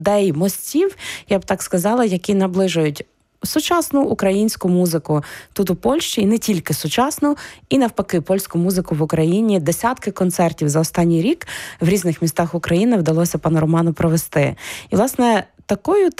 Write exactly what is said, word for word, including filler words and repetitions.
ідей мостів, я б так сказала, які наближують сучасну українську музику тут у Польщі, і не тільки сучасну, і навпаки, польську музику в Україні. Десятки концертів за останній рік в різних містах України вдалося пану Роману провести. І, власне, такою